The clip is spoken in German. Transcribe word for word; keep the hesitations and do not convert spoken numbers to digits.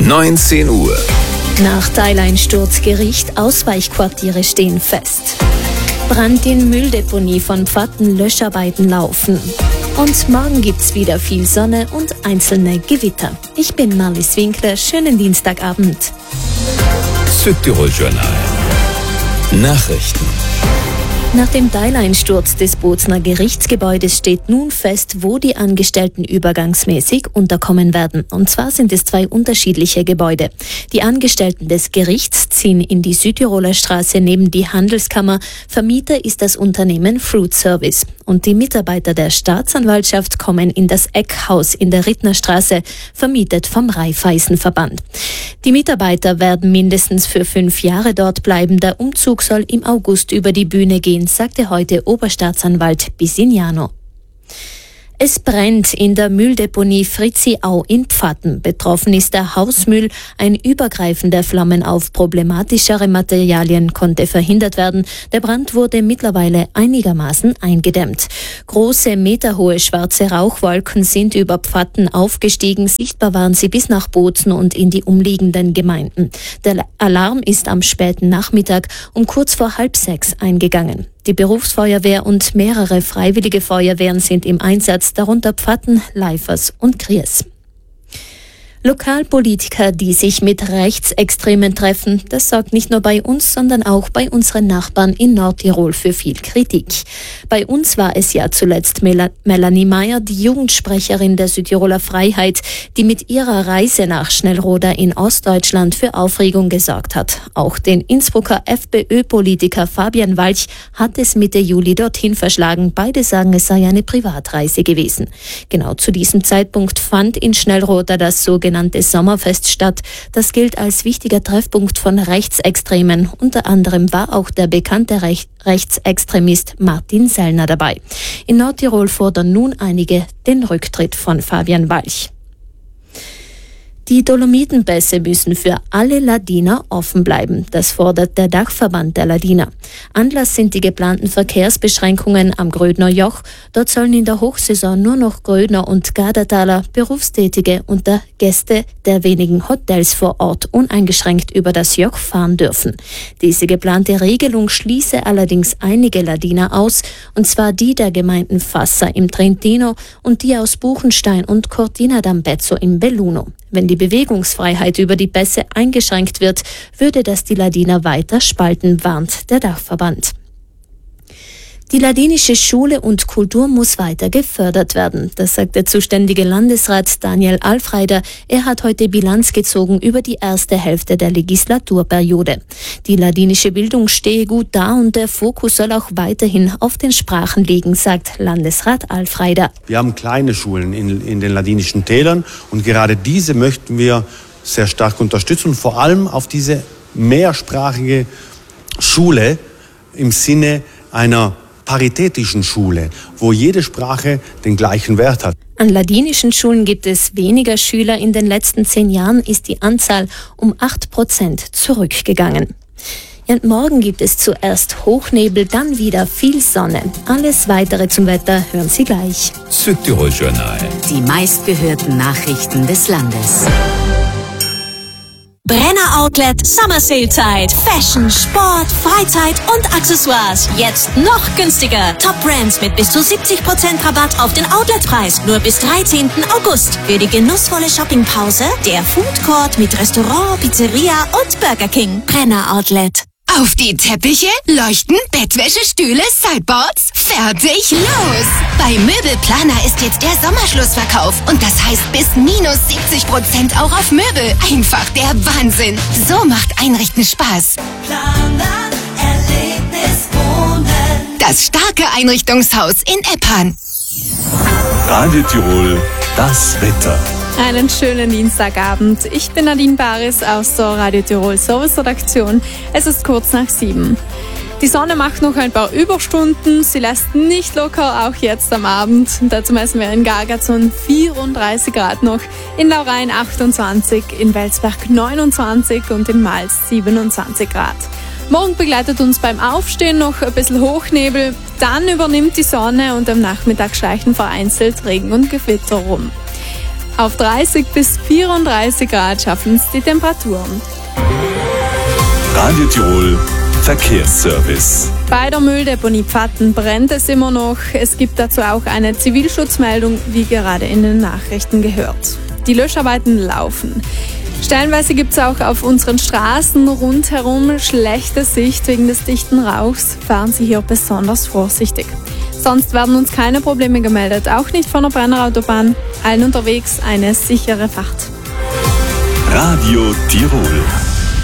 neunzehn Uhr. Nach Teileinstürz Gericht, Ausweichquartiere stehen fest. Brand in Mülldeponie von Pfatten, Löscharbeiten laufen. Und morgen gibt's wieder viel Sonne und einzelne Gewitter. Ich bin Marlies Winkler, schönen Dienstagabend. Südtirol-Journal. Nachrichten. Nach dem Teileinsturz des Bozner Gerichtsgebäudes steht nun fest, wo die Angestellten übergangsmäßig unterkommen werden. Und zwar sind es zwei unterschiedliche Gebäude. Die Angestellten des Gerichts ziehen in die Südtiroler Straße neben die Handelskammer. Vermieter ist das Unternehmen Fruit Service. Und die Mitarbeiter der Staatsanwaltschaft kommen in das Eckhaus in der Rittnerstraße, vermietet vom Raiffeisenverband. Die Mitarbeiter werden mindestens für fünf Jahre dort bleiben. Der Umzug soll im August über die Bühne gehen, sagte heute Oberstaatsanwalt Bisignano. Es brennt in der Mülldeponie Fritziau in Pfatten. Betroffen ist der Hausmüll. Ein Übergreifen der Flammen auf problematischere Materialien konnte verhindert werden. Der Brand wurde mittlerweile einigermaßen eingedämmt. Große, meterhohe schwarze Rauchwolken sind über Pfatten aufgestiegen. Sichtbar waren sie bis nach Bozen und in die umliegenden Gemeinden. Der Alarm ist am späten Nachmittag um kurz vor halb sechs eingegangen. Die Berufsfeuerwehr und mehrere freiwillige Feuerwehren sind im Einsatz, darunter Pfatten, Leifers und Gries. Lokalpolitiker, die sich mit Rechtsextremen treffen, das sorgt nicht nur bei uns, sondern auch bei unseren Nachbarn in Nordtirol für viel Kritik. Bei uns war es ja zuletzt Mel- Melanie Meyer, die Jugendsprecherin der Südtiroler Freiheit, die mit ihrer Reise nach Schnellroda in Ostdeutschland für Aufregung gesorgt hat. Auch den Innsbrucker FPÖ-Politiker Fabian Walch hat es Mitte Juli dorthin verschlagen. Beide sagen, es sei eine Privatreise gewesen. Genau zu diesem Zeitpunkt fand in Schnellroda das sogenannte Sommerfest statt. Das gilt als wichtiger Treffpunkt von Rechtsextremen. Unter anderem war auch der bekannte Rech- Rechtsextremist Martin Sellner dabei. In Nordtirol fordern nun einige den Rücktritt von Fabian Walch. Die Dolomitenpässe müssen für alle Ladiner offen bleiben. Das fordert der Dachverband der Ladiner. Anlass sind die geplanten Verkehrsbeschränkungen am Grödner Joch. Dort sollen in der Hochsaison nur noch Grödner und Gardertaler, Berufstätige und der Gäste der wenigen Hotels vor Ort uneingeschränkt über das Joch fahren dürfen. Diese geplante Regelung schließe allerdings einige Ladiner aus, und zwar die der Gemeinden Fassa im Trentino und die aus Buchenstein und Cortina d'Ampezzo im Belluno. Wenn die Bewegungsfreiheit über die Pässe eingeschränkt wird, würde das die Ladiner weiter spalten, warnt der Dachverband. Die ladinische Schule und Kultur muss weiter gefördert werden. Das sagt der zuständige Landesrat Daniel Alfreider. Er hat heute Bilanz gezogen über die erste Hälfte der Legislaturperiode. Die ladinische Bildung stehe gut da und der Fokus soll auch weiterhin auf den Sprachen liegen, sagt Landesrat Alfreider. Wir haben kleine Schulen in, in den ladinischen Tälern und gerade diese möchten wir sehr stark unterstützen und vor allem auf diese mehrsprachige Schule im Sinne einer paritätischen Schule, wo jede Sprache den gleichen Wert hat. An ladinischen Schulen gibt es weniger Schüler. In den letzten zehn Jahren ist die Anzahl um acht Prozent zurückgegangen. Ja, und morgen gibt es zuerst Hochnebel, dann wieder viel Sonne. Alles Weitere zum Wetter hören Sie gleich. Südtirol-Journal. Die meistgehörten Nachrichten des Landes. Brenner Outlet Summer Sale Zeit. Fashion, Sport, Freizeit und Accessoires. Jetzt noch günstiger. Top Brands mit bis zu siebzig Prozent Rabatt auf den Outletpreis. Nur bis dreizehnten August. Für die genussvolle Shoppingpause der Food Court mit Restaurant, Pizzeria und Burger King. Brenner Outlet. Auf die Teppiche, Leuchten, Bettwäsche, Stühle, Sideboards. Fertig, los! Bei Möbelplaner ist jetzt der Sommerschlussverkauf. Und das heißt bis minus siebzig Prozent auch auf Möbel. Einfach der Wahnsinn. So macht Einrichten Spaß. Planer, Erlebnis, Wohnen. Das starke Einrichtungshaus in Eppan. Radio Tirol, das Wetter. Einen schönen Dienstagabend. Ich bin Nadine Baris aus der Radio Tirol Service-Redaktion. Es ist kurz nach sieben. Die Sonne macht noch ein paar Überstunden. Sie lässt nicht locker, auch jetzt am Abend. Dazu messen wir in Gargazon vierunddreißig Grad noch, in Laurein achtundzwanzig, in Welsberg neunundzwanzig und in Mals siebenundzwanzig Grad. Morgen begleitet uns beim Aufstehen noch ein bisschen Hochnebel. Dann übernimmt die Sonne und am Nachmittag schleichen vereinzelt Regen und Gewitter rum. Auf dreißig bis vierunddreißig Grad schaffen es die Temperaturen. Radio Tirol Verkehrsservice. Bei der Mülldeponie Pfatten brennt es immer noch. Es gibt dazu auch eine Zivilschutzmeldung, wie gerade in den Nachrichten gehört. Die Löscharbeiten laufen. Stellenweise gibt es auch auf unseren Straßen rundherum schlechte Sicht wegen des dichten Rauchs. Fahren Sie hier besonders vorsichtig. Sonst werden uns keine Probleme gemeldet, auch nicht von der Brennerautobahn. Allen unterwegs eine sichere Fahrt. Radio Tirol.